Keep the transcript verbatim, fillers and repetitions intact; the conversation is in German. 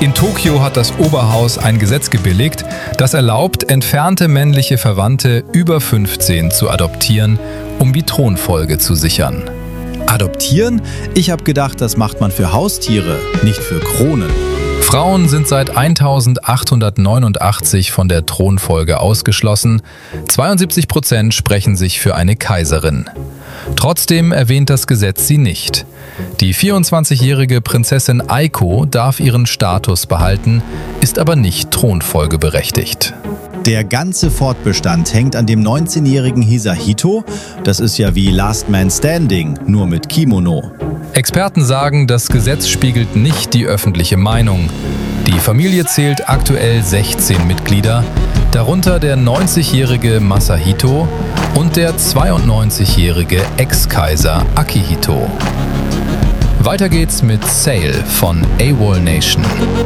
In Tokio hat das Oberhaus ein Gesetz gebilligt, das erlaubt, entfernte männliche Verwandte über fünfzehn zu adoptieren, um die Thronfolge zu sichern. Adoptieren? Ich habe gedacht, das macht man für Haustiere, nicht für Kronen. Frauen sind seit eintausendachthundertneunundachtzig von der Thronfolge ausgeschlossen. zweiundsiebzig Prozent sprechen sich für eine Kaiserin. Trotzdem erwähnt das Gesetz sie nicht. Die vierundzwanzigjährige Prinzessin Aiko darf ihren Status behalten, ist aber nicht thronfolgeberechtigt. Der ganze Fortbestand hängt an dem neunzehnjährigen Hisahito. Das ist ja wie Last Man Standing, nur mit Kimono. Experten sagen, das Gesetz spiegelt nicht die öffentliche Meinung. Die Familie zählt aktuell sechzehn Mitglieder, darunter der neunzigjährige Masahito und der zweiundneunzigjährige Ex-Kaiser Akihito. Weiter geht's mit Sail von AWOL Nation.